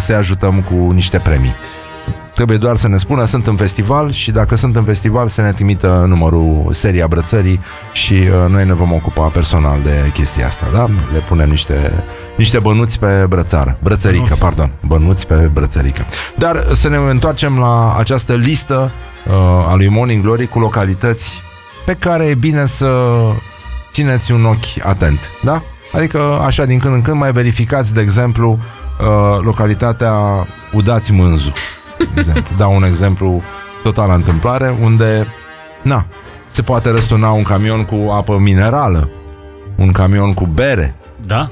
să-i ajutăm cu niște premii. Trebuie doar să ne spună sunt în festival și dacă sunt în festival să ne trimită numărul seria brățării și noi ne vom ocupa personal de chestia asta, da? Le punem niște bănuți pe brățară. Brățărică, pardon. Bănuți pe brățărică. Dar să ne întoarcem la această listă a lui Morning Glory cu localități pe care e bine să țineți un ochi atent, da? Adică așa din când în când mai verificați, de exemplu, localitatea Udați Mânzu. Dau un exemplu total la întâmplare, unde se poate răsturna un camion cu apă minerală, un camion cu bere. Da?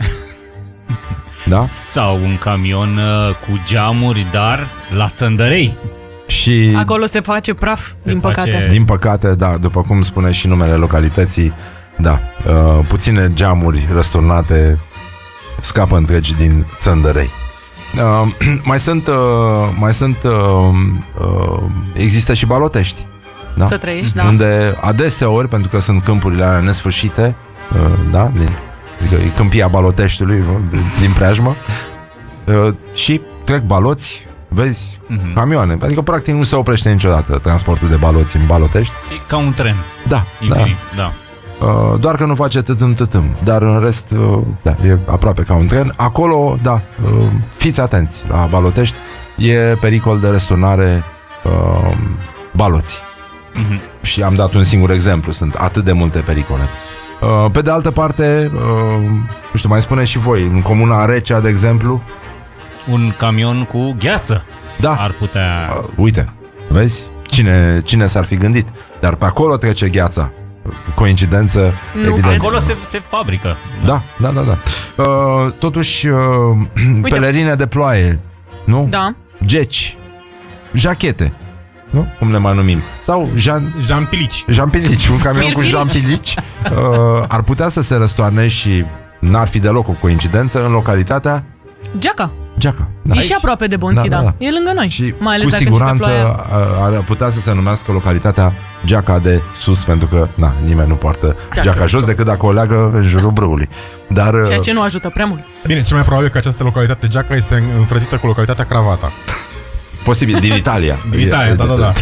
Da? Sau un camion cu geamuri, dar la Țăndărei. Și acolo se face praf, din păcate. Din păcate, da, după cum spune și numele localității, da, puține geamuri răsturnate scapă întregi din Țăndărei. Există și Balotești, da? Să trăiești, da. Unde adeseori, pentru că sunt câmpurile alea nesfârșite, da, adică e câmpia Baloteștiului, din preajmă, și trec baloți, vezi, camioane, adică practic nu se oprește niciodată transportul de baloți în Balotești. E ca un tren. Da, infinit, da. Doar că nu face tătâm, dar în rest, da, e aproape ca un tren. Acolo, da, fiți atenți la Balotești, e pericol de răsturnare baloți. Și am dat un singur exemplu, sunt atât de multe pericole. Pe de altă parte, nu știu, mai spuneți și voi, în comuna Recea, de exemplu, un camion cu gheață, da, ar putea... uite, vezi? Cine s-ar fi gândit? Dar pe acolo trece gheața. Coincidență, evident. Acolo se fabrică. Da. Totuși, pelerine de ploaie, nu? Da. Geci, jachete, nu? Cum le mai numim? Sau Jampilici, un camion cu jampilici ar putea să se răstoarne și n-ar fi deloc o coincidență în localitatea Geaca. Da. E și aproape de Bonțida, da. E lângă noi. Și mai ales cu dacă siguranță ar putea să se numească localitatea Geaca de sus, pentru că nimeni nu poartă geaca jos decât dacă o leagă în jurul brâului. Dar, ceea ce nu ajută prea mult. Bine, cel mai probabil că această localitate Geaca este înfrățită cu localitatea Cravata. Posibil, din Italia. Din Italia, da.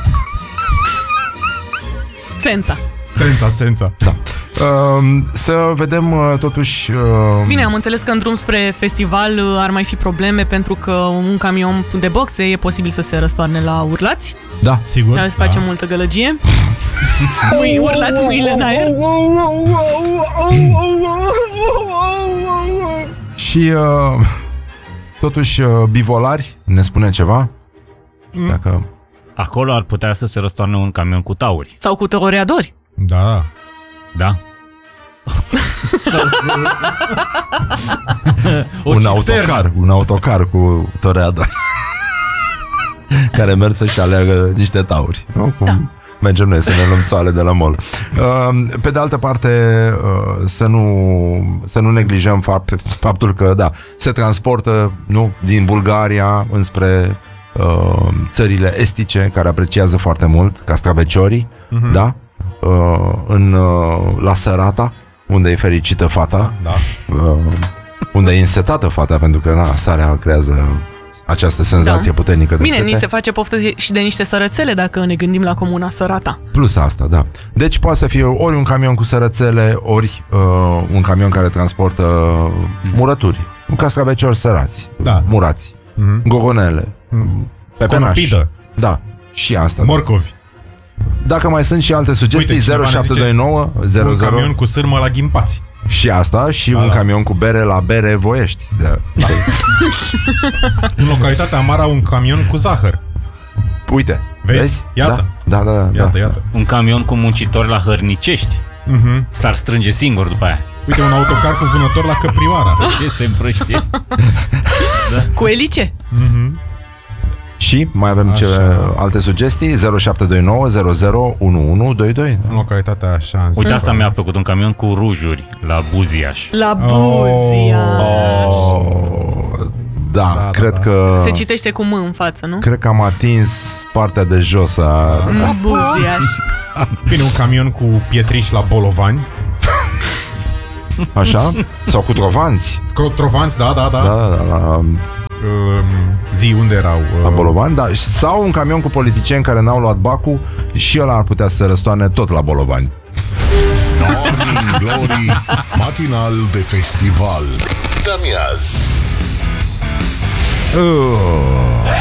Sența. Da. Să vedem totuși... Bine, am înțeles că în drum spre festival ar mai fi probleme, pentru că un camion de boxe e posibil să se răstoarne la Urlați. Da, sigur. Care se face multă gălăgie. Urlați mâinile în aer. Și totuși bivolari, ne spune ceva? Dacă... Acolo ar putea să se răstoarne un camion cu tauri. Sau cu toreadori. Da. Un autocar cu toreador care merg să-și aleagă niște tauri, nu? Cum mergem noi să ne luăm țoale de la mall. Pe de altă parte, să nu neglijăm faptul că, da, se transportă, nu, din Bulgaria înspre țările estice, care apreciază foarte mult castraveciorii, da? La Sărata, unde e fericită fata, da. Unde e însetată fata, pentru că sarea creează această senzație puternică de Bine, sete. ni se face poftă și de niște sărățele dacă ne gândim la comuna Sărata. Plus asta, da. Deci poate să fie ori un camion cu sărățele, ori un camion care transportă murături, castraveciori sărați, murați, gogonele, pepenași. Da, și asta. Morcovi. Dacă mai sunt și alte sugestii, 0729 00. Un camion cu sârmă la ghimpați. Și asta, și un camion cu bere la Bere Voiești. În localitatea Amara, un camion cu zahăr. Uite, vezi? Iată. Da. Iată. Un camion cu muncitori la Hărnicești. S-ar strânge singur după aia. Uite, un autocar cu vânător la Căprioara. Ce se împrăștie? Cu elice. Și mai avem alte sugestii? 0729 001122. În localitatea așa. Uite, asta mi-a plăcut, un camion cu rujuri la Buziaș. La Buziaș. Da, cred că... Se citește cu M în față, nu? Cred că am atins partea de jos a... Buziaș. Bine, un camion cu pietriși la Bolovani. Așa? Sau cu trovanți. Trovanți, da. Zi, unde erau? La Bolovan, da. Sau un camion cu politicieni care n-au luat bacul și ăla ar putea să răstoarne tot la Bolovani. Morning Glory, matinal de festival. Dă-mi azi.